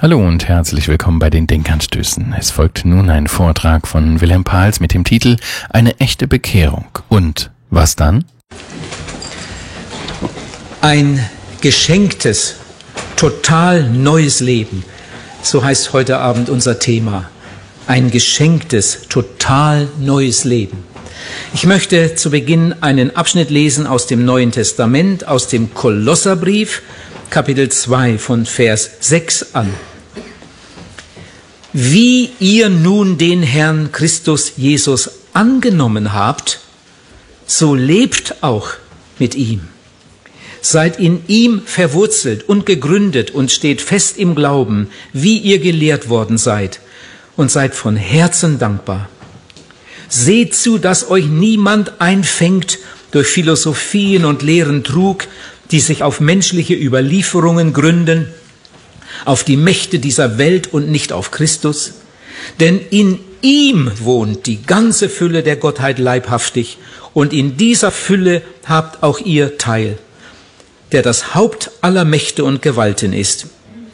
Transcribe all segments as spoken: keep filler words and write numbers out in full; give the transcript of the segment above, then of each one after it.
Hallo und herzlich willkommen bei den Denkanstößen. Es folgt nun ein Vortrag von Wilhelm Pahls mit dem Titel Eine echte Bekehrung. Und was dann? Ein geschenktes, total neues Leben. So heißt heute Abend unser Thema. Ein geschenktes, total neues Leben. Ich möchte zu Beginn einen Abschnitt lesen aus dem Neuen Testament, aus dem Kolosserbrief, Kapitel zwei von Vers sechs an. Wie ihr nun den Herrn Christus Jesus angenommen habt, so lebt auch mit ihm. Seid in ihm verwurzelt und gegründet und steht fest im Glauben, wie ihr gelehrt worden seid, und seid von Herzen dankbar. Seht zu, dass euch niemand einfängt durch Philosophien und leeren Trug, die sich auf menschliche Überlieferungen gründen, auf die Mächte dieser Welt und nicht auf Christus. Denn in ihm wohnt die ganze Fülle der Gottheit leibhaftig, und in dieser Fülle habt auch ihr Teil, der das Haupt aller Mächte und Gewalten ist.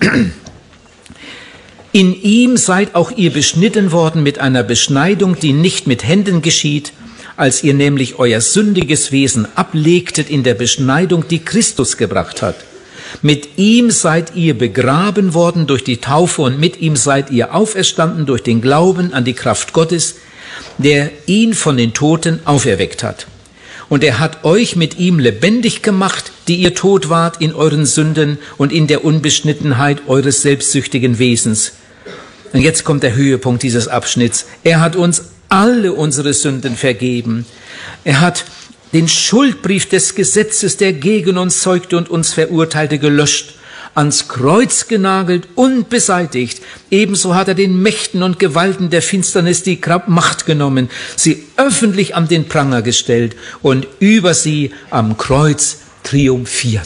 In ihm seid auch ihr beschnitten worden mit einer Beschneidung, die nicht mit Händen geschieht, als ihr nämlich euer sündiges Wesen ablegtet in der Beschneidung, die Christus gebracht hat. Mit ihm seid ihr begraben worden durch die Taufe und mit ihm seid ihr auferstanden durch den Glauben an die Kraft Gottes, der ihn von den Toten auferweckt hat. Und er hat euch mit ihm lebendig gemacht, die ihr tot wart in euren Sünden und in der Unbeschnittenheit eures selbstsüchtigen Wesens. Und jetzt kommt der Höhepunkt dieses Abschnitts. Er hat uns alle unsere Sünden vergeben. Er hat den Schuldbrief des Gesetzes, der gegen uns zeugte und uns verurteilte, gelöscht, ans Kreuz genagelt und beseitigt. Ebenso hat er den Mächten und Gewalten der Finsternis die Macht genommen, sie öffentlich an den Pranger gestellt und über sie am Kreuz triumphiert.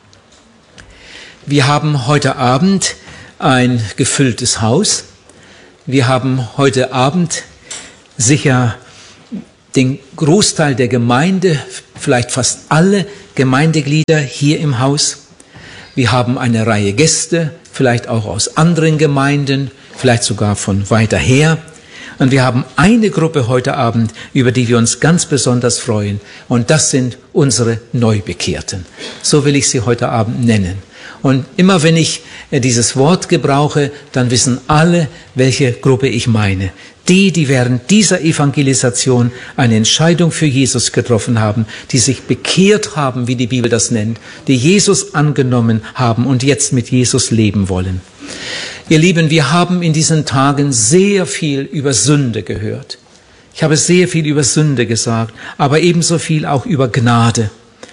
Wir haben heute Abend ein gefülltes Haus. Wir haben heute Abend sicher den Großteil der Gemeinde, vielleicht fast alle Gemeindeglieder hier im Haus. Wir haben eine Reihe Gäste, vielleicht auch aus anderen Gemeinden, vielleicht sogar von weiter her. Und wir haben eine Gruppe heute Abend, über die wir uns ganz besonders freuen. Und das sind unsere Neubekehrten. So will ich sie heute Abend nennen. Und immer wenn ich dieses Wort gebrauche, dann wissen alle, welche Gruppe ich meine. Die, die während dieser Evangelisation eine Entscheidung für Jesus getroffen haben, die sich bekehrt haben, wie die Bibel das nennt, die Jesus angenommen haben und jetzt mit Jesus leben wollen. Ihr Lieben, wir haben in diesen Tagen sehr viel über Sünde gehört. Ich habe sehr viel über Sünde gesagt, aber ebenso viel auch über Gnade.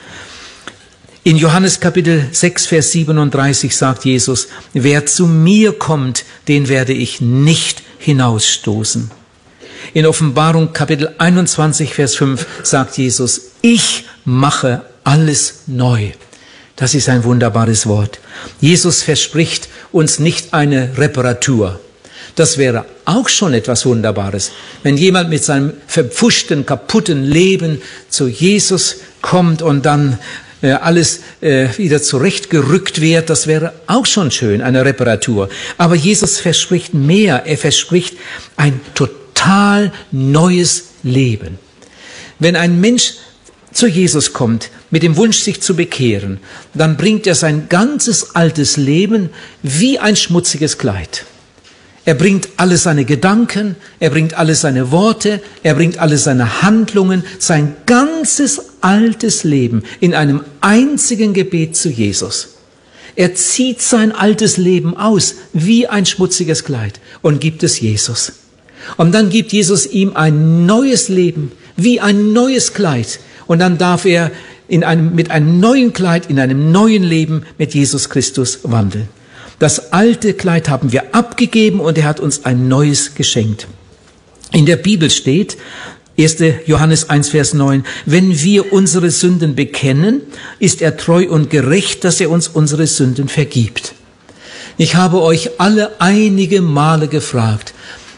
In Johannes Kapitel sechs, Vers siebenunddreißig sagt Jesus, wer zu mir kommt, den werde ich nicht hinausstoßen. In Offenbarung Kapitel einundzwanzig, Vers fünf sagt Jesus, ich mache alles neu. Das ist ein wunderbares Wort. Jesus verspricht uns nicht eine Reparatur. Das wäre auch schon etwas Wunderbares, wenn jemand mit seinem verpfuschten, kaputten Leben zu Jesus kommt und dann äh, alles äh, wieder zurechtgerückt wird. Das wäre auch schon schön, eine Reparatur. Aber Jesus verspricht mehr. Er verspricht ein total neues Leben. Wenn ein Mensch zu Jesus kommt, mit dem Wunsch, sich zu bekehren, dann bringt er sein ganzes altes Leben wie ein schmutziges Kleid. Er bringt alle seine Gedanken, er bringt alle seine Worte, er bringt alle seine Handlungen, sein ganzes altes Leben in einem einzigen Gebet zu Jesus. Er zieht sein altes Leben aus wie ein schmutziges Kleid und gibt es Jesus. Und dann gibt Jesus ihm ein neues Leben, wie ein neues Kleid. Und dann darf er in einem, mit einem neuen Kleid, in einem neuen Leben mit Jesus Christus wandeln. Das alte Kleid haben wir abgegeben und er hat uns ein neues geschenkt. In der Bibel steht, erster Johannes eins, Vers neun, wenn wir unsere Sünden bekennen, ist er treu und gerecht, dass er uns unsere Sünden vergibt. Ich habe euch alle einige Male gefragt,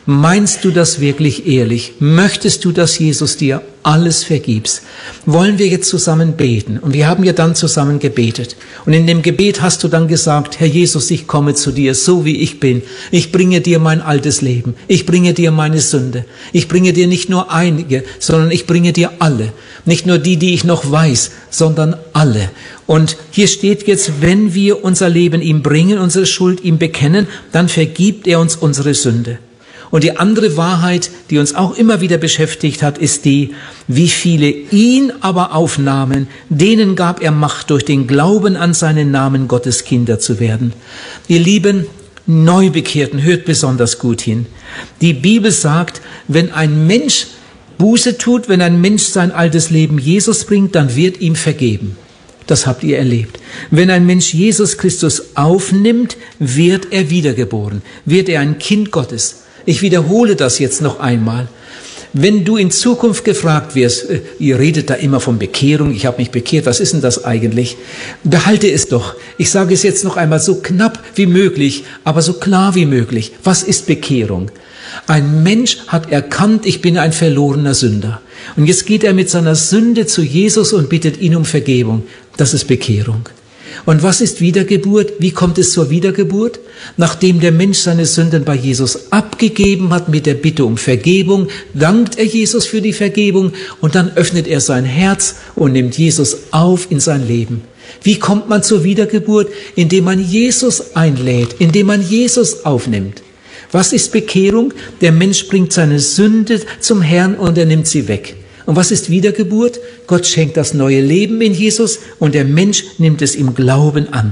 Meinst du das wirklich ehrlich? Möchtest du, dass Jesus dir alles vergibst? Wollen wir jetzt zusammen beten? Und wir haben ja dann zusammen gebetet. Und in dem Gebet hast du dann gesagt, Herr Jesus, ich komme zu dir, so wie ich bin. Ich bringe dir mein altes Leben. Ich bringe dir meine Sünde. Ich bringe dir nicht nur einige, sondern ich bringe dir alle. Nicht nur die, die ich noch weiß, sondern alle. Und hier steht jetzt, wenn wir unser Leben ihm bringen, unsere Schuld ihm bekennen, dann vergibt er uns unsere Sünde. Und die andere Wahrheit, die uns auch immer wieder beschäftigt hat, ist die, wie viele ihn aber aufnahmen, denen gab er Macht, durch den Glauben an seinen Namen Gottes Kinder zu werden. Ihr lieben Neubekehrten, hört besonders gut hin. Die Bibel sagt, wenn ein Mensch Buße tut, wenn ein Mensch sein altes Leben Jesus bringt, dann wird ihm vergeben. Das habt ihr erlebt. Wenn ein Mensch Jesus Christus aufnimmt, wird er wiedergeboren, wird er ein Kind Gottes. Ich wiederhole das jetzt noch einmal. Wenn du in Zukunft gefragt wirst, ihr redet da immer von Bekehrung, ich habe mich bekehrt, was ist denn das eigentlich? Behalte es doch. Ich sage es jetzt noch einmal so knapp wie möglich, aber so klar wie möglich. Was ist Bekehrung? Ein Mensch hat erkannt, ich bin ein verlorener Sünder. Und jetzt geht er mit seiner Sünde zu Jesus und bittet ihn um Vergebung. Das ist Bekehrung. Und was ist Wiedergeburt? Wie kommt es zur Wiedergeburt? Nachdem der Mensch seine Sünden bei Jesus abgegeben hat mit der Bitte um Vergebung, dankt er Jesus für die Vergebung und dann öffnet er sein Herz und nimmt Jesus auf in sein Leben. Wie kommt man zur Wiedergeburt? Indem man Jesus einlädt, indem man Jesus aufnimmt. Was ist Bekehrung? Der Mensch bringt seine Sünde zum Herrn und er nimmt sie weg. Und was ist Wiedergeburt? Gott schenkt das neue Leben in Jesus und der Mensch nimmt es im Glauben an.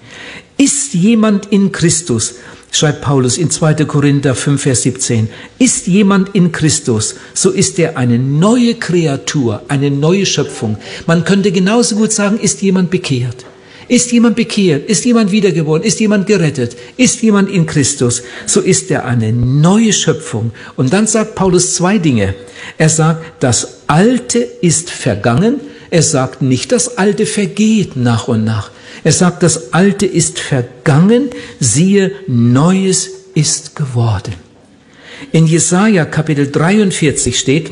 Ist jemand in Christus, schreibt Paulus in zweiter Korinther fünf, Vers siebzehn, ist jemand in Christus, so ist er eine neue Kreatur, eine neue Schöpfung. Man könnte genauso gut sagen, ist jemand bekehrt. Ist jemand bekehrt? Ist jemand wiedergeboren? Ist jemand gerettet? Ist jemand in Christus? So ist er eine neue Schöpfung. Und dann sagt Paulus zwei Dinge. Er sagt, das Alte ist vergangen. Er sagt nicht, das Alte vergeht nach und nach. Er sagt, das Alte ist vergangen. Siehe, Neues ist geworden. In Jesaja Kapitel dreiundvierzig steht,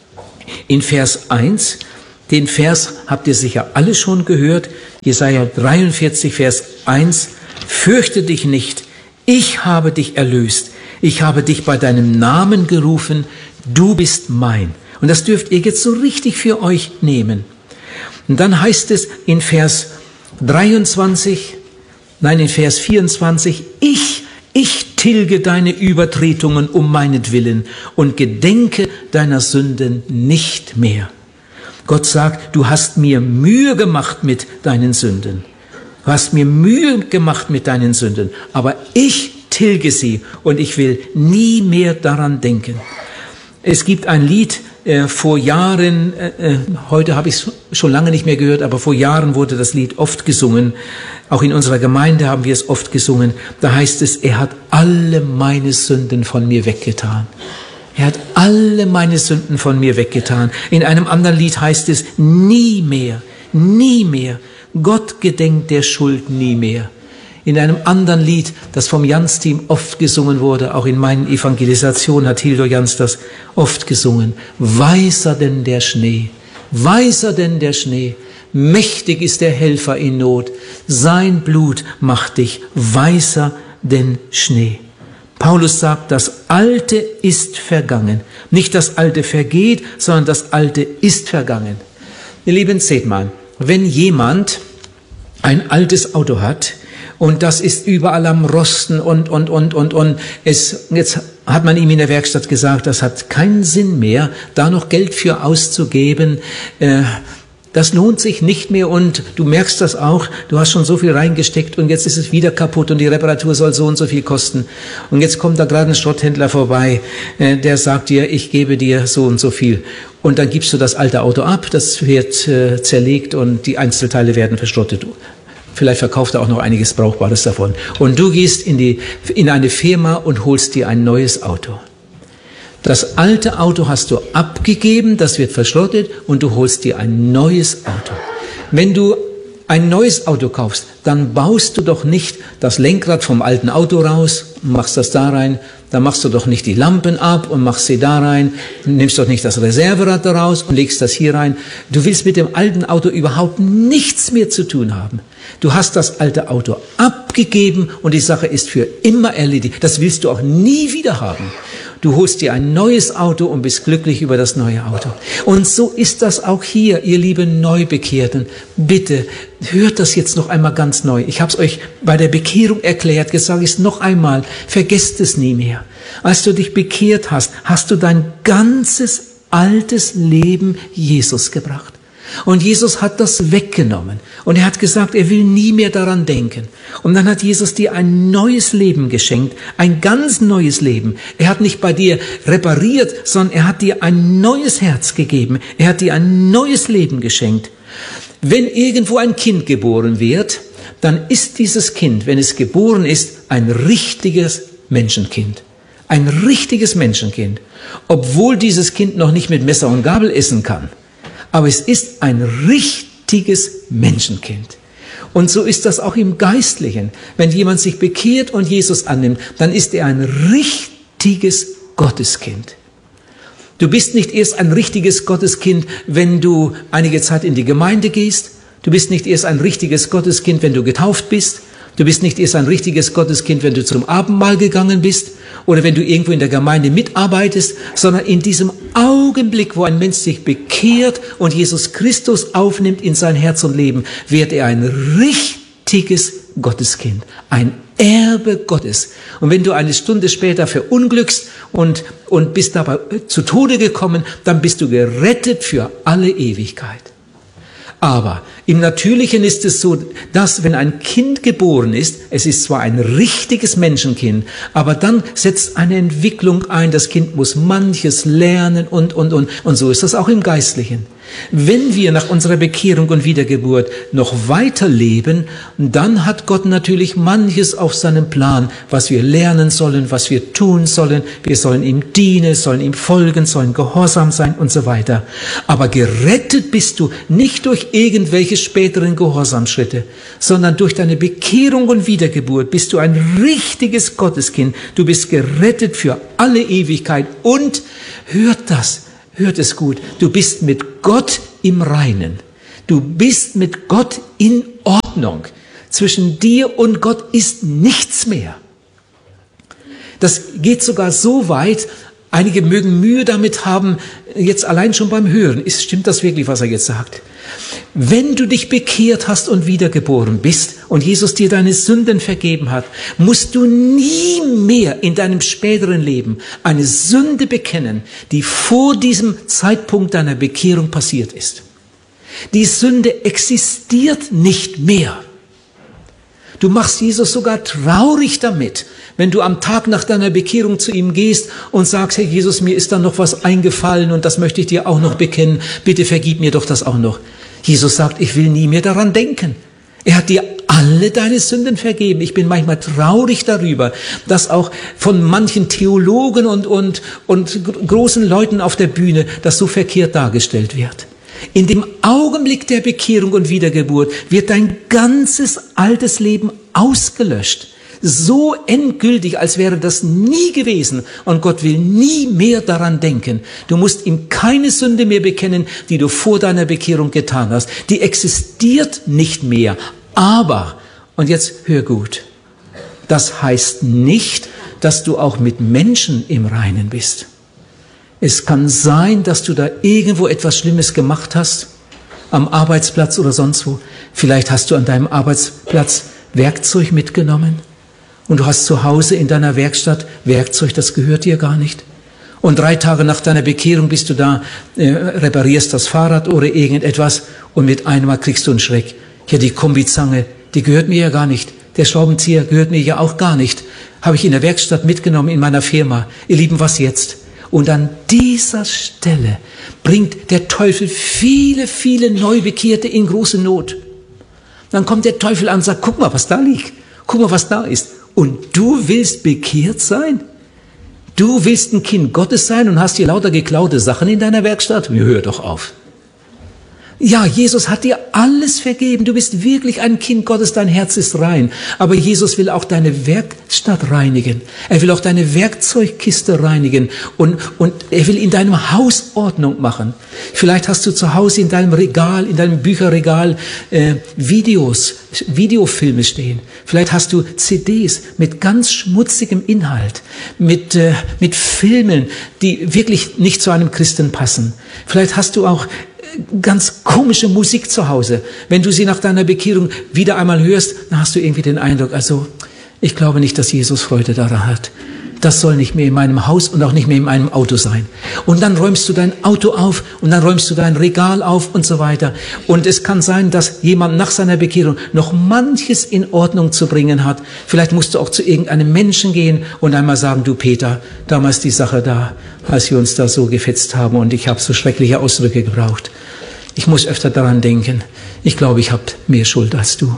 in Vers eins, den Vers habt ihr sicher alle schon gehört, Jesaja dreiundvierzig, Vers eins, fürchte dich nicht, ich habe dich erlöst, ich habe dich bei deinem Namen gerufen, du bist mein. Und das dürft ihr jetzt so richtig für euch nehmen. Und dann heißt es in Vers dreiundzwanzig, nein, in Vers vierundzwanzig, ich, ich tilge deine Übertretungen um meinetwillen und gedenke deiner Sünden nicht mehr. Gott sagt, du hast mir Mühe gemacht mit deinen Sünden. Du hast mir Mühe gemacht mit deinen Sünden, aber ich tilge sie und ich will nie mehr daran denken. Es gibt ein Lied äh, vor Jahren, äh, heute habe ich es schon lange nicht mehr gehört, aber vor Jahren wurde das Lied oft gesungen. Auch in unserer Gemeinde haben wir es oft gesungen. Da heißt es, er hat alle meine Sünden von mir weggetan. Er hat alle meine Sünden von mir weggetan. In einem anderen Lied heißt es, nie mehr, nie mehr. Gott gedenkt der Schuld nie mehr. In einem anderen Lied, das vom Jans-Team oft gesungen wurde, auch in meinen Evangelisationen hat Hildur Jans das oft gesungen. Weißer denn der Schnee, weißer denn der Schnee, mächtig ist der Helfer in Not. Sein Blut macht dich weißer denn Schnee. Paulus sagt, das Alte ist vergangen. Nicht das Alte vergeht, sondern das Alte ist vergangen. Ihr Lieben, seht mal, wenn jemand ein altes Auto hat und das ist überall am Rosten und, und, und, und, und, es, jetzt hat man ihm in der Werkstatt gesagt, das hat keinen Sinn mehr, da noch Geld für auszugeben, äh, das lohnt sich nicht mehr und du merkst das auch, du hast schon so viel reingesteckt und jetzt ist es wieder kaputt und die Reparatur soll so und so viel kosten. Und jetzt kommt da gerade ein Schrotthändler vorbei, äh, der sagt dir, ich gebe dir so und so viel. Und dann gibst du das alte Auto ab, das wird äh, zerlegt und die Einzelteile werden verschrottet. Vielleicht verkauft er auch noch einiges Brauchbares davon. Und du gehst in, die, in eine Firma und holst dir ein neues Auto. Das alte Auto hast du abgegeben, das wird verschrottet und du holst dir ein neues Auto. Wenn du ein neues Auto kaufst, dann baust du doch nicht das Lenkrad vom alten Auto raus, machst das da rein, dann machst du doch nicht die Lampen ab und machst sie da rein, nimmst doch nicht das Reserverad da raus und legst das hier rein. Du willst mit dem alten Auto überhaupt nichts mehr zu tun haben. Du hast das alte Auto abgegeben und die Sache ist für immer erledigt. Das willst du auch nie wieder haben. Du holst dir ein neues Auto und bist glücklich über das neue Auto. Und so ist das auch hier, ihr lieben Neubekehrten. Bitte, hört das jetzt noch einmal ganz neu. Ich habe es euch bei der Bekehrung erklärt, jetzt sage ich es noch einmal, vergesst es nie mehr. Als du dich bekehrt hast, hast du dein ganzes altes Leben Jesus gebracht. Und Jesus hat das weggenommen. Und er hat gesagt, er will nie mehr daran denken. Und dann hat Jesus dir ein neues Leben geschenkt, ein ganz neues Leben. Er hat nicht bei dir repariert, sondern er hat dir ein neues Herz gegeben. Er hat dir ein neues Leben geschenkt. Wenn irgendwo ein Kind geboren wird, dann ist dieses Kind, wenn es geboren ist, ein richtiges Menschenkind. Ein richtiges Menschenkind. Obwohl dieses Kind noch nicht mit Messer und Gabel essen kann. Aber es ist ein richtiges Menschenkind. Und so ist das auch im Geistlichen. Wenn jemand sich bekehrt und Jesus annimmt, dann ist er ein richtiges Gotteskind. Du bist nicht erst ein richtiges Gotteskind, wenn du einige Zeit in die Gemeinde gehst. Du bist nicht erst ein richtiges Gotteskind, wenn du getauft bist. Du bist nicht erst ein richtiges Gotteskind, wenn du zum Abendmahl gegangen bist oder wenn du irgendwo in der Gemeinde mitarbeitest, sondern in diesem Augenblick, wo ein Mensch sich bekehrt und Jesus Christus aufnimmt in sein Herz und Leben, wird er ein richtiges Gotteskind, ein Erbe Gottes. Und wenn du eine Stunde später verunglückst und, und bist dabei zu Tode gekommen, dann bist du gerettet für alle Ewigkeit. Aber im Natürlichen ist es so, dass wenn ein Kind geboren ist, es ist zwar ein richtiges Menschenkind, aber dann setzt eine Entwicklung ein, das Kind muss manches lernen und, und, und. Und so ist das auch im Geistlichen. Wenn wir nach unserer Bekehrung und Wiedergeburt noch weiter leben, dann hat Gott natürlich manches auf seinem Plan, was wir lernen sollen, was wir tun sollen. Wir sollen ihm dienen, sollen ihm folgen, sollen gehorsam sein und so weiter. Aber gerettet bist du nicht durch irgendwelche späteren Gehorsamschritte, sondern durch deine Bekehrung und Wiedergeburt bist du ein richtiges Gotteskind. Du bist gerettet für alle Ewigkeit und hört das. Hört es gut, du bist mit Gott im Reinen. Du bist mit Gott in Ordnung. Zwischen dir und Gott ist nichts mehr. Das geht sogar so weit, einige mögen Mühe damit haben, jetzt allein schon beim Hören. Ist, stimmt das wirklich, was er jetzt sagt? Wenn du dich bekehrt hast und wiedergeboren bist und Jesus dir deine Sünden vergeben hat, musst du nie mehr in deinem späteren Leben eine Sünde bekennen, die vor diesem Zeitpunkt deiner Bekehrung passiert ist. Die Sünde existiert nicht mehr. Du machst Jesus sogar traurig damit, wenn du am Tag nach deiner Bekehrung zu ihm gehst und sagst, Herr Jesus, mir ist da noch was eingefallen und das möchte ich dir auch noch bekennen. Bitte vergib mir doch das auch noch. Jesus sagt, ich will nie mehr daran denken. Er hat dir alle deine Sünden vergeben. Ich bin manchmal traurig darüber, dass auch von manchen Theologen und, und, und großen Leuten auf der Bühne das so verkehrt dargestellt wird. In dem Augenblick der Bekehrung und Wiedergeburt wird dein ganzes altes Leben ausgelöscht. So endgültig, als wäre das nie gewesen. Und Gott will nie mehr daran denken. Du musst ihm keine Sünde mehr bekennen, die du vor deiner Bekehrung getan hast. Die existiert nicht mehr. Aber, und jetzt hör gut, das heißt nicht, dass du auch mit Menschen im Reinen bist. Es kann sein, dass du da irgendwo etwas Schlimmes gemacht hast, am Arbeitsplatz oder sonst wo. Vielleicht hast du an deinem Arbeitsplatz Werkzeug mitgenommen. Und du hast zu Hause in deiner Werkstatt Werkzeug, das gehört dir gar nicht. Und drei Tage nach deiner Bekehrung bist du da, äh, reparierst das Fahrrad oder irgendetwas und mit einmal kriegst du einen Schreck. Ja, die Kombizange, die gehört mir ja gar nicht. Der Schraubenzieher gehört mir ja auch gar nicht. Habe ich in der Werkstatt mitgenommen in meiner Firma. Ihr Lieben, was jetzt? Und an dieser Stelle bringt der Teufel viele, viele Neubekehrte in große Not. Dann kommt der Teufel an und sagt, guck mal, was da liegt. Guck mal, was da ist. Und du willst bekehrt sein? Du willst ein Kind Gottes sein und hast hier lauter geklaute Sachen in deiner Werkstatt? Hör doch auf. Ja, Jesus hat dir alles vergeben. Du bist wirklich ein Kind Gottes, dein Herz ist rein. Aber Jesus will auch deine Werkstatt reinigen. Er will auch deine Werkzeugkiste reinigen. Und, und er will in deinem Haus Ordnung machen. Vielleicht hast du zu Hause in deinem Regal, in deinem Bücherregal äh, Videos, Videofilme stehen. Vielleicht hast du C Ds mit ganz schmutzigem Inhalt, mit, äh, mit Filmen, die wirklich nicht zu einem Christen passen. Vielleicht hast du auch ganz komische Musik zu Hause. Wenn du sie nach deiner Bekehrung wieder einmal hörst, dann hast du irgendwie den Eindruck, also ich glaube nicht, dass Jesus Freude daran hat. Das soll nicht mehr in meinem Haus und auch nicht mehr in meinem Auto sein. Und dann räumst du dein Auto auf und dann räumst du dein Regal auf und so weiter. Und es kann sein, dass jemand nach seiner Bekehrung noch manches in Ordnung zu bringen hat. Vielleicht musst du auch zu irgendeinem Menschen gehen und einmal sagen, du Peter, damals die Sache da, als wir uns da so gefetzt haben und ich habe so schreckliche Ausdrücke gebraucht. Ich muss öfter daran denken. Ich glaube, ich habe mehr Schuld als du.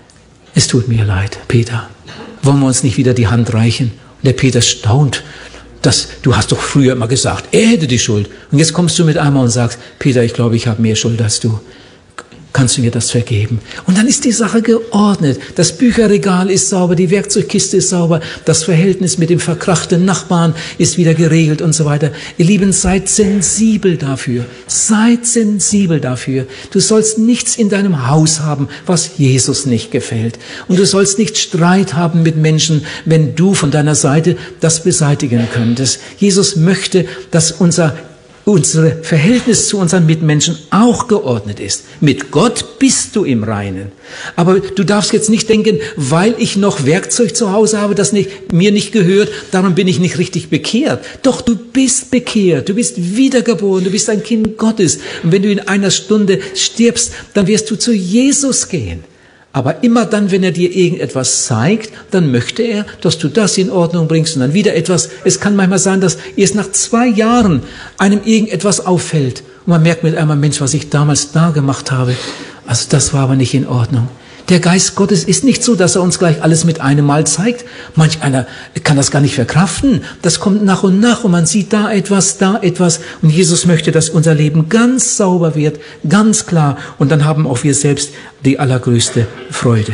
Es tut mir leid, Peter. Wollen wir uns nicht wieder die Hand reichen? Und der Peter staunt, dass du hast doch früher immer gesagt, er hätte die Schuld. Und jetzt kommst du mit einmal und sagst, Peter, ich glaube, ich habe mehr Schuld als du. Kannst du mir das vergeben? Und dann ist die Sache geordnet. Das Bücherregal ist sauber, die Werkzeugkiste ist sauber, das Verhältnis mit dem verkrachten Nachbarn ist wieder geregelt und so weiter. Ihr Lieben, seid sensibel dafür. Seid sensibel dafür. Du sollst nichts in deinem Haus haben, was Jesus nicht gefällt. Und du sollst nicht Streit haben mit Menschen, wenn du von deiner Seite das beseitigen könntest. Jesus möchte, dass unser unser Verhältnis zu unseren Mitmenschen auch geordnet ist. Mit Gott bist du im Reinen. Aber du darfst jetzt nicht denken, weil ich noch Werkzeug zu Hause habe, das nicht, mir nicht gehört, darum bin ich nicht richtig bekehrt. Doch, du bist bekehrt, du bist wiedergeboren, du bist ein Kind Gottes. Und wenn du in einer Stunde stirbst, dann wirst du zu Jesus gehen. Aber immer dann, wenn er dir irgendetwas zeigt, dann möchte er, dass du das in Ordnung bringst und dann wieder etwas. Es kann manchmal sein, dass erst nach zwei Jahren einem irgendetwas auffällt. Und man merkt mit einmal, Mensch, was ich damals da gemacht habe, also das war aber nicht in Ordnung. Der Geist Gottes ist nicht so, dass er uns gleich alles mit einem Mal zeigt. Manch einer kann das gar nicht verkraften. Das kommt nach und nach und man sieht da etwas, da etwas. Und Jesus möchte, dass unser Leben ganz sauber wird, ganz klar. Und dann haben auch wir selbst die allergrößte Freude.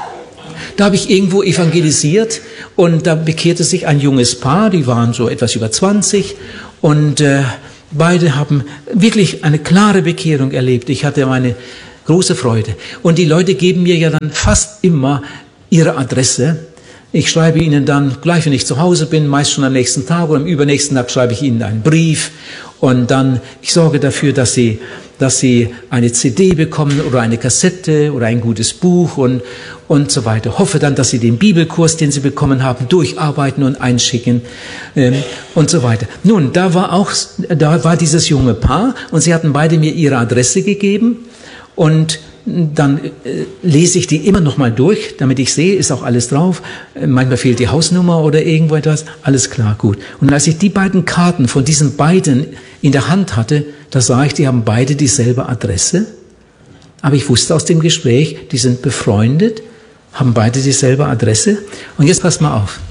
Da habe ich irgendwo evangelisiert und da bekehrte sich ein junges Paar, die waren so etwas über zwanzig und äh, beide haben wirklich eine klare Bekehrung erlebt. Ich hatte meine große Freude. Und die Leute geben mir ja dann fast immer ihre Adresse. Ich schreibe ihnen dann, gleich wenn ich zu Hause bin, meist schon am nächsten Tag oder am übernächsten Tag schreibe ich ihnen einen Brief. Und dann, ich sorge dafür, dass sie, dass sie eine C D bekommen oder eine Kassette oder ein gutes Buch und, und so weiter. Hoffe dann, dass sie den Bibelkurs, den sie bekommen haben, durcharbeiten und einschicken ähm, und so weiter. Nun, da war auch, da war dieses junge Paar und sie hatten beide mir ihre Adresse gegeben. Und dann äh, lese ich die immer noch mal durch, damit ich sehe, ist auch alles drauf. Äh, manchmal fehlt die Hausnummer oder irgendwo etwas. Alles klar, gut. Und als ich die beiden Karten von diesen beiden in der Hand hatte, da sah ich, die haben beide dieselbe Adresse. Aber ich wusste aus dem Gespräch, die sind befreundet, haben beide dieselbe Adresse. Und jetzt passt mal auf.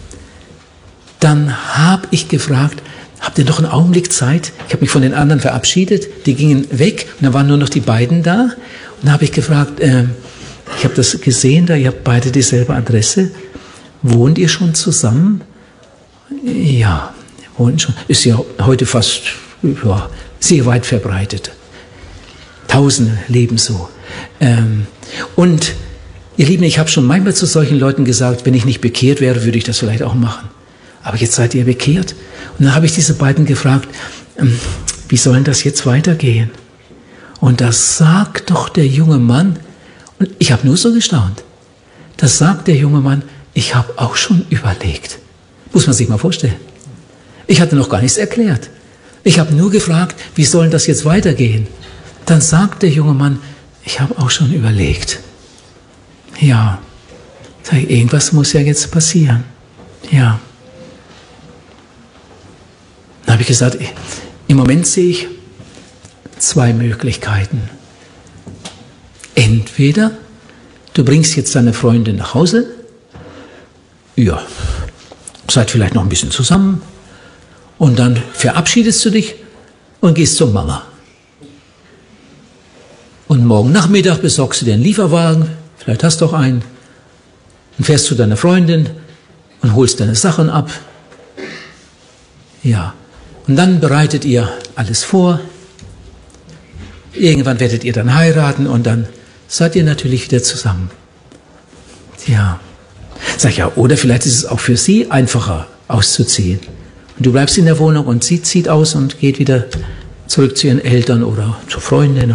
Dann habe ich gefragt, habt ihr noch einen Augenblick Zeit? Ich habe mich von den anderen verabschiedet, die gingen weg und da waren nur noch die beiden da. Und da habe ich gefragt, äh, ich habe das gesehen, da ihr habt beide dieselbe Adresse. Wohnt ihr schon zusammen? Ja, wohnen schon. Ist ja heute fast ja, sehr weit verbreitet. Tausende leben so. Ähm, und ihr Lieben, ich habe schon manchmal zu solchen Leuten gesagt, wenn ich nicht bekehrt wäre, würde ich das vielleicht auch machen. Aber jetzt seid ihr bekehrt. Und dann habe ich diese beiden gefragt, wie soll denn das jetzt weitergehen? Und da sagt doch der junge Mann, und ich habe nur so gestaunt, da sagt der junge Mann, ich habe auch schon überlegt. Muss man sich mal vorstellen. Ich hatte noch gar nichts erklärt. Ich habe nur gefragt, wie soll denn das jetzt weitergehen? Dann sagt der junge Mann, ich habe auch schon überlegt. Ja, sag ich, irgendwas muss ja jetzt passieren. Ja. Dann habe ich gesagt, im Moment sehe ich zwei Möglichkeiten. Entweder du bringst jetzt deine Freundin nach Hause, ja, seid vielleicht noch ein bisschen zusammen und dann verabschiedest du dich und gehst zur Mama. Und morgen Nachmittag besorgst du dir einen Lieferwagen, vielleicht hast du auch einen, und fährst zu deiner Freundin und holst deine Sachen ab. Ja, und dann bereitet ihr alles vor. Irgendwann werdet ihr dann heiraten und dann seid ihr natürlich wieder zusammen. Ja, sag ich ja, oder vielleicht ist es auch für sie einfacher auszuziehen. Und du bleibst in der Wohnung und sie zieht aus und geht wieder zurück zu ihren Eltern oder zur Freundin.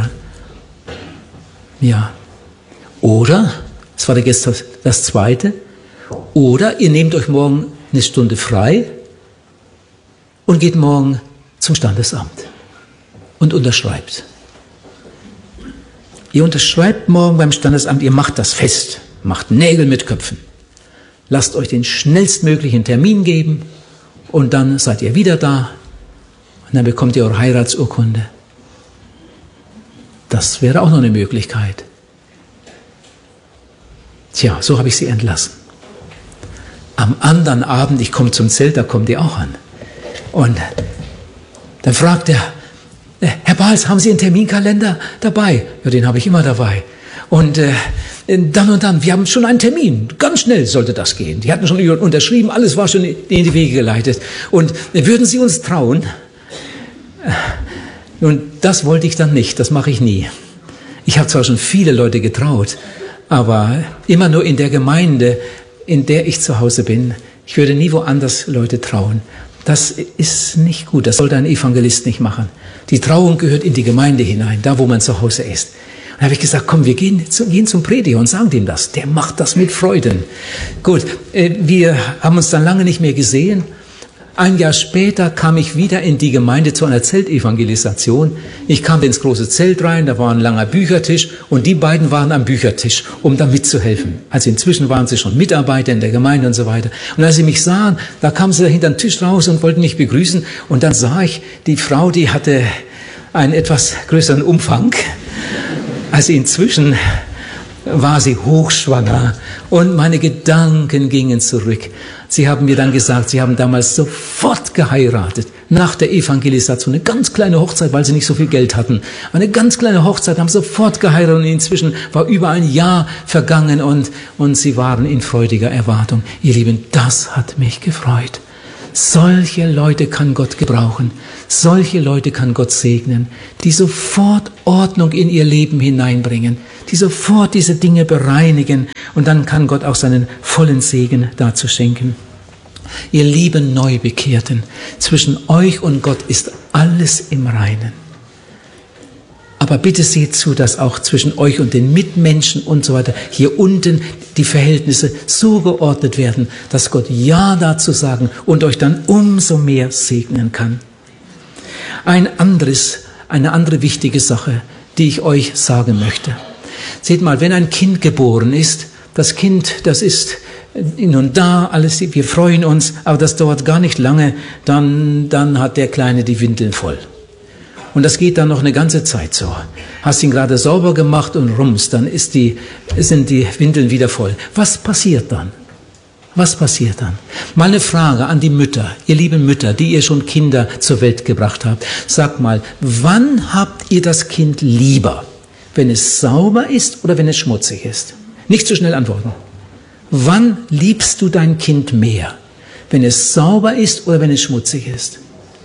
Ja. Oder, das war gestern das Zweite, oder ihr nehmt euch morgen eine Stunde frei und geht morgen zum Standesamt und unterschreibt. Ihr unterschreibt morgen beim Standesamt, ihr macht das fest, macht Nägel mit Köpfen. Lasst euch den schnellstmöglichen Termin geben und dann seid ihr wieder da und dann bekommt ihr eure Heiratsurkunde. Das wäre auch noch eine Möglichkeit. Tja, so habe ich sie entlassen. Am anderen Abend, ich komme zum Zelt, da kommt ihr auch an. Und dann fragt er, Herr Bahls, haben Sie einen Terminkalender dabei? Ja, den habe ich immer dabei. Und äh, dann und dann, wir haben schon einen Termin. Ganz schnell sollte das gehen. Die hatten schon unterschrieben, alles war schon in die Wege geleitet. Und würden Sie uns trauen? Und das wollte ich dann nicht, das mache ich nie. Ich habe zwar schon viele Leute getraut, aber immer nur in der Gemeinde, in der ich zu Hause bin. Ich würde nie woanders Leute trauen. Das ist nicht gut, das sollte ein Evangelist nicht machen. Die Trauung gehört in die Gemeinde hinein, da wo man zu Hause ist. Und da habe ich gesagt, komm, wir gehen, zu, gehen zum Prediger und sagen dem das. Der macht das mit Freuden. Gut, äh, wir haben uns dann lange nicht mehr gesehen. Ein Jahr später kam ich wieder in die Gemeinde zu einer Zeltevangelisation. Ich kam ins große Zelt rein, da war ein langer Büchertisch und die beiden waren am Büchertisch, um da mitzuhelfen. Also inzwischen waren sie schon Mitarbeiter in der Gemeinde und so weiter. Und als sie mich sahen, da kamen sie hinter den Tisch raus und wollten mich begrüßen. Und dann sah ich, die Frau, die hatte einen etwas größeren Umfang. Also inzwischen war sie hochschwanger und meine Gedanken gingen zurück. Sie haben mir dann gesagt, sie haben damals sofort geheiratet, nach der Evangelisation, eine ganz kleine Hochzeit, weil sie nicht so viel Geld hatten. Eine ganz kleine Hochzeit, haben sofort geheiratet und inzwischen war über ein Jahr vergangen und, und sie waren in freudiger Erwartung. Ihr Lieben, das hat mich gefreut. Solche Leute kann Gott gebrauchen. Solche Leute kann Gott segnen, die sofort Ordnung in ihr Leben hineinbringen, die sofort diese Dinge bereinigen und dann kann Gott auch seinen vollen Segen dazu schenken. Ihr lieben Neubekehrten, zwischen euch und Gott ist alles im Reinen. Aber bitte seht zu, dass auch zwischen euch und den Mitmenschen und so weiter hier unten die Verhältnisse so geordnet werden, dass Gott Ja dazu sagen und euch dann umso mehr segnen kann. Ein anderes, eine andere wichtige Sache, die ich euch sagen möchte. Seht mal, wenn ein Kind geboren ist, das Kind, das ist nun da, alles, wir freuen uns, aber das dauert gar nicht lange, dann, dann hat der Kleine die Windeln voll. Und das geht dann noch eine ganze Zeit so. Hast ihn gerade sauber gemacht und rums, dann ist die, sind die Windeln wieder voll. Was passiert dann? Was passiert dann? Mal eine Frage an die Mütter, ihr lieben Mütter, die ihr schon Kinder zur Welt gebracht habt. Sagt mal, wann habt ihr das Kind lieber? Wenn es sauber ist oder wenn es schmutzig ist? Nicht zu schnell antworten. Wann liebst du dein Kind mehr? Wenn es sauber ist oder wenn es schmutzig ist?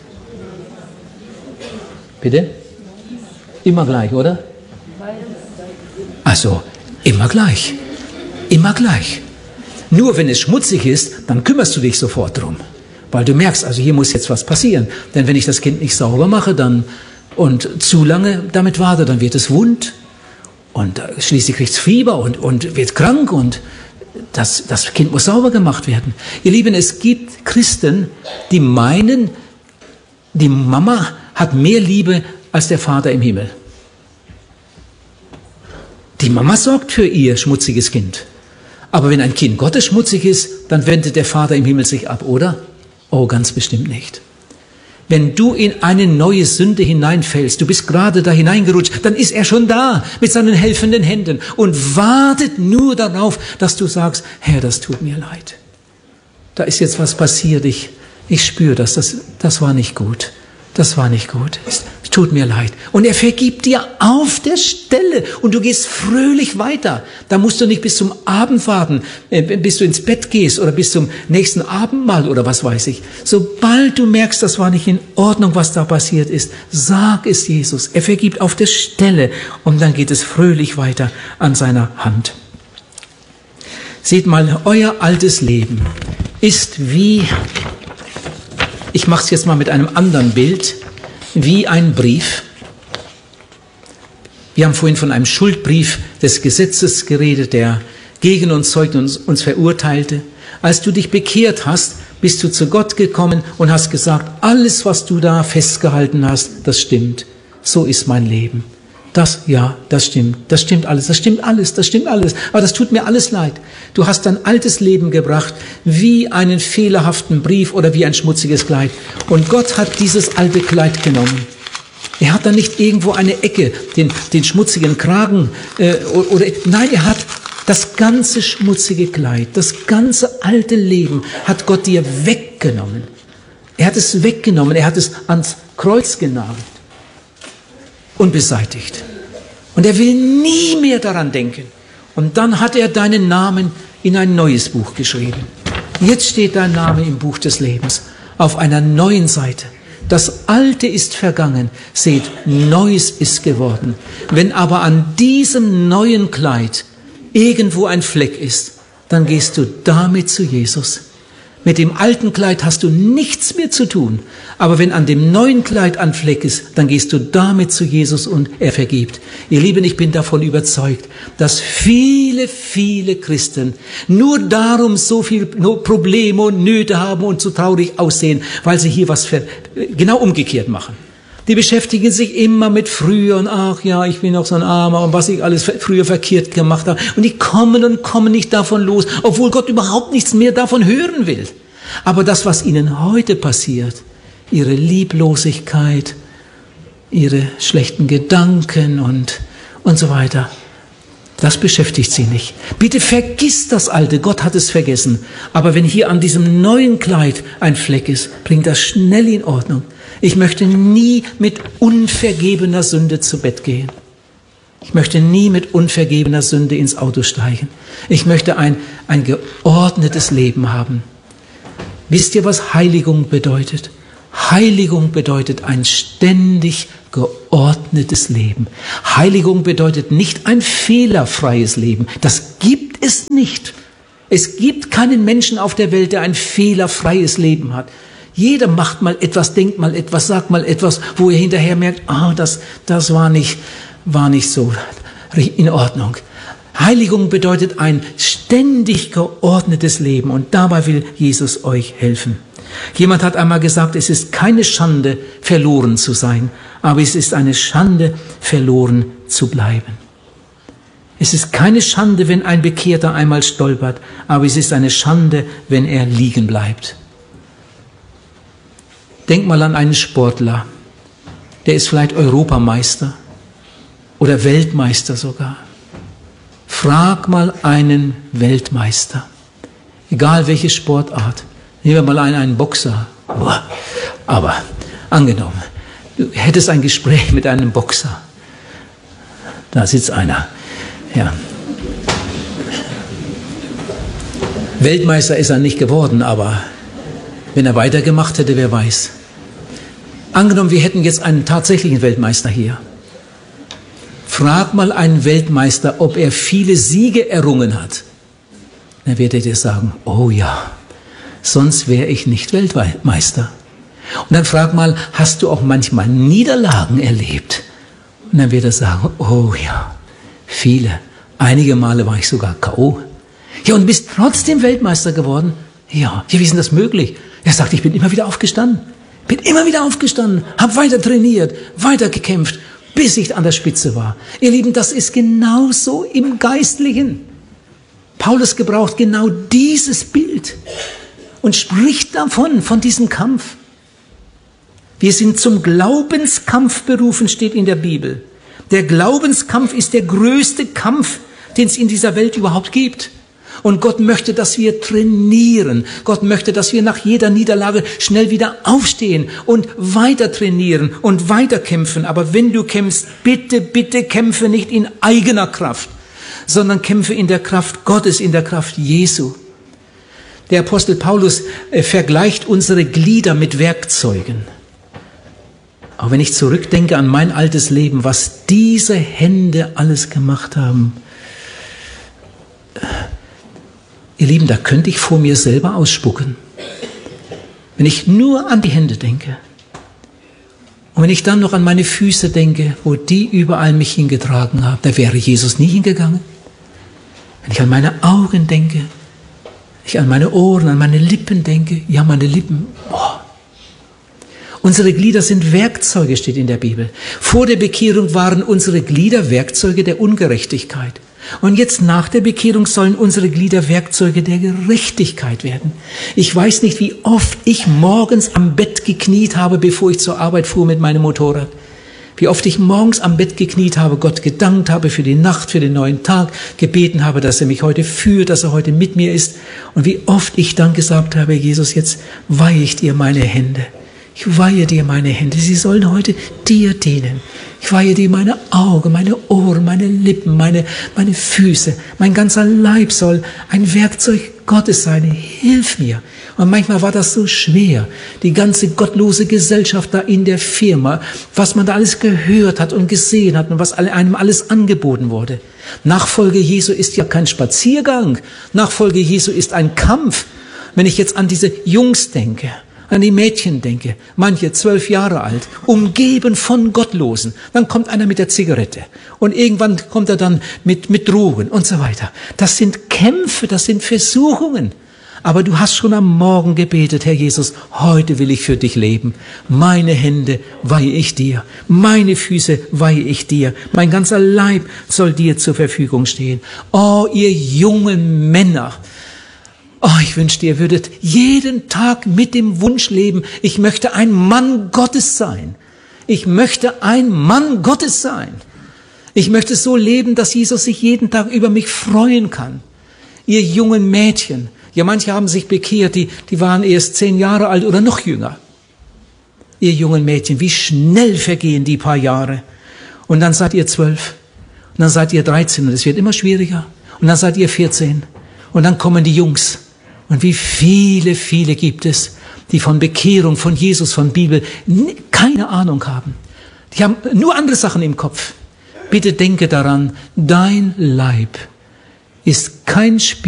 Bitte? Immer gleich, oder? Also, immer gleich. Immer gleich. Nur wenn es schmutzig ist, dann kümmerst du dich sofort drum. Weil du merkst, also hier muss jetzt was passieren. Denn wenn ich das Kind nicht sauber mache dann und zu lange damit warte, dann wird es wund. Und schließlich kriegt es Fieber und, und wird krank. Und das, das Kind muss sauber gemacht werden. Ihr Lieben, es gibt Christen, die meinen, die Mama hat mehr Liebe als der Vater im Himmel. Die Mama sorgt für ihr schmutziges Kind. Aber wenn ein Kind Gottes schmutzig ist, dann wendet der Vater im Himmel sich ab, oder? Oh, ganz bestimmt nicht. Wenn du in eine neue Sünde hineinfällst, du bist gerade da hineingerutscht, dann ist er schon da mit seinen helfenden Händen und wartet nur darauf, dass du sagst, Herr, das tut mir leid. Da ist jetzt was passiert, ich, ich spüre das, das, das war nicht gut. Das war nicht gut. tut mir leid. Und er vergibt dir auf der Stelle und du gehst fröhlich weiter. Da musst du nicht bis zum Abend warten, bis du ins Bett gehst oder bis zum nächsten Abendmahl oder was weiß ich. Sobald du merkst, das war nicht in Ordnung, was da passiert ist, sag es Jesus. Er vergibt auf der Stelle und dann geht es fröhlich weiter an seiner Hand. Seht mal, euer altes Leben ist wie, ich mache es jetzt mal mit einem anderen Bild, wie ein Brief. Wir haben vorhin von einem Schuldbrief des Gesetzes geredet, der gegen uns zeugte und uns verurteilte. Als du dich bekehrt hast, bist du zu Gott gekommen und hast gesagt, alles, was du da festgehalten hast, das stimmt. So ist mein Leben. Das, ja, das stimmt, das stimmt alles, das stimmt alles, das stimmt alles. Aber das tut mir alles leid. Du hast dein altes Leben gebracht, wie einen fehlerhaften Brief oder wie ein schmutziges Kleid. Und Gott hat dieses alte Kleid genommen. Er hat dann nicht irgendwo eine Ecke, den, den schmutzigen Kragen, äh, oder, nein, er hat das ganze schmutzige Kleid, das ganze alte Leben hat Gott dir weggenommen. Er hat es weggenommen, er hat es ans Kreuz genagelt und beseitigt. Und er will nie mehr daran denken. Und dann hat er deinen Namen in ein neues Buch geschrieben. Jetzt steht dein Name im Buch des Lebens auf einer neuen Seite. Das Alte ist vergangen, seht, Neues ist geworden. Wenn aber an diesem neuen Kleid irgendwo ein Fleck ist, dann gehst du damit zu Jesus. Mit dem alten Kleid hast du nichts mehr zu tun. Aber wenn an dem neuen Kleid ein Fleck ist, dann gehst du damit zu Jesus und er vergibt. Ihr Lieben, ich bin davon überzeugt, dass viele, viele Christen nur darum so viel Probleme und Nöte haben und so traurig aussehen, weil sie hier was für, genau umgekehrt machen. Die beschäftigen sich immer mit früher und ach ja, ich bin noch so ein Armer und was ich alles früher verkehrt gemacht habe. Und die kommen und kommen nicht davon los, obwohl Gott überhaupt nichts mehr davon hören will. Aber das, was ihnen heute passiert, ihre Lieblosigkeit, ihre schlechten Gedanken und, und so weiter, das beschäftigt sie nicht. Bitte vergiss das Alte, Gott hat es vergessen. Aber wenn hier an diesem neuen Kleid ein Fleck ist, bring das schnell in Ordnung. Ich möchte nie mit unvergebener Sünde zu Bett gehen. Ich möchte nie mit unvergebener Sünde ins Auto steigen. Ich möchte ein, ein geordnetes Leben haben. Wisst ihr, was Heiligung bedeutet? Heiligung bedeutet ein ständig geordnetes Leben. Heiligung bedeutet nicht ein fehlerfreies Leben. Das gibt es nicht. Es gibt keinen Menschen auf der Welt, der ein fehlerfreies Leben hat. Jeder macht mal etwas, denkt mal etwas, sagt mal etwas, wo er hinterher merkt, ah, das, das war nicht, war nicht so in Ordnung. Heiligung bedeutet ein ständig geordnetes Leben und dabei will Jesus euch helfen. Jemand hat einmal gesagt, es ist keine Schande, verloren zu sein, aber es ist eine Schande, verloren zu bleiben. Es ist keine Schande, wenn ein Bekehrter einmal stolpert, aber es ist eine Schande, wenn er liegen bleibt. Denk mal an einen Sportler, der ist vielleicht Europameister oder Weltmeister sogar. Frag mal einen Weltmeister, egal welche Sportart. Nehmen wir mal einen, einen Boxer. Aber angenommen, du hättest ein Gespräch mit einem Boxer. Da sitzt einer. Ja. Weltmeister ist er nicht geworden, aber wenn er weitergemacht hätte, wer weiß. Angenommen, wir hätten jetzt einen tatsächlichen Weltmeister hier. Frag mal einen Weltmeister, ob er viele Siege errungen hat. Dann wird er dir sagen, oh ja, sonst wäre ich nicht Weltmeister. Und dann frag mal, hast du auch manchmal Niederlagen erlebt? Und dann wird er sagen, oh ja, viele. Einige Male war ich sogar K O Ja, und bist trotzdem Weltmeister geworden? Ja, wie ist denn das möglich? Er sagt, ich bin immer wieder aufgestanden. Bin immer wieder aufgestanden, habe weiter trainiert, weiter gekämpft, bis ich an der Spitze war. Ihr Lieben, das ist genauso im Geistlichen. Paulus gebraucht genau dieses Bild und spricht davon, von diesem Kampf. Wir sind zum Glaubenskampf berufen, steht in der Bibel. Der Glaubenskampf ist der größte Kampf, den es in dieser Welt überhaupt gibt. Und Gott möchte, dass wir trainieren. Gott möchte, dass wir nach jeder Niederlage schnell wieder aufstehen und weiter trainieren und weiter kämpfen. Aber wenn du kämpfst, bitte, bitte kämpfe nicht in eigener Kraft, sondern kämpfe in der Kraft Gottes, in der Kraft Jesu. Der Apostel Paulus äh, vergleicht unsere Glieder mit Werkzeugen. Aber wenn ich zurückdenke an mein altes Leben, was diese Hände alles gemacht haben, ihr Lieben, da könnte ich vor mir selber ausspucken. Wenn ich nur an die Hände denke und wenn ich dann noch an meine Füße denke, wo die überall mich hingetragen haben, da wäre Jesus nie hingegangen. Wenn ich an meine Augen denke, wenn ich an meine Ohren, an meine Lippen denke, ja, meine Lippen, boah. Unsere Glieder sind Werkzeuge, steht in der Bibel. Vor der Bekehrung waren unsere Glieder Werkzeuge der Ungerechtigkeit. Und jetzt nach der Bekehrung sollen unsere Glieder Werkzeuge der Gerechtigkeit werden. Ich weiß nicht, wie oft ich morgens am Bett gekniet habe, bevor ich zur Arbeit fuhr mit meinem Motorrad. Wie oft ich morgens am Bett gekniet habe, Gott gedankt habe für die Nacht, für den neuen Tag, gebeten habe, dass er mich heute führt, dass er heute mit mir ist. Und wie oft ich dann gesagt habe, Jesus, jetzt weihe ich dir meine Hände. Ich weihe dir meine Hände, sie sollen heute dir dienen. Ich weihe dir meine Augen, meine Ohren, meine Lippen, meine, meine Füße. Mein ganzer Leib soll ein Werkzeug Gottes sein. Hilf mir. Und manchmal war das so schwer. Die ganze gottlose Gesellschaft da in der Firma, was man da alles gehört hat und gesehen hat und was einem alles angeboten wurde. Nachfolge Jesu ist ja kein Spaziergang. Nachfolge Jesu ist ein Kampf. Wenn ich jetzt an diese Jungs denke, an die Mädchen denke, manche zwölf Jahre alt, umgeben von Gottlosen. Dann kommt einer mit der Zigarette und irgendwann kommt er dann mit, mit Drogen und so weiter. Das sind Kämpfe, das sind Versuchungen. Aber du hast schon am Morgen gebetet, Herr Jesus, heute will ich für dich leben. Meine Hände weihe ich dir, meine Füße weihe ich dir, mein ganzer Leib soll dir zur Verfügung stehen. Oh, ihr jungen Männer! Oh, ich wünschte, ihr würdet jeden Tag mit dem Wunsch leben, ich möchte ein Mann Gottes sein. Ich möchte ein Mann Gottes sein. Ich möchte so leben, dass Jesus sich jeden Tag über mich freuen kann. Ihr jungen Mädchen, ja, manche haben sich bekehrt, die, die waren erst zehn Jahre alt oder noch jünger. Ihr jungen Mädchen, wie schnell vergehen die paar Jahre. Und dann seid ihr zwölf. Und dann seid ihr dreizehn und es wird immer schwieriger. Und dann seid ihr vierzehn. Und dann kommen die Jungs. Und wie viele, viele gibt es, die von Bekehrung, von Jesus, von Bibel keine Ahnung haben. Die haben nur andere Sachen im Kopf. Bitte denke daran, dein Leib ist kein Spiel.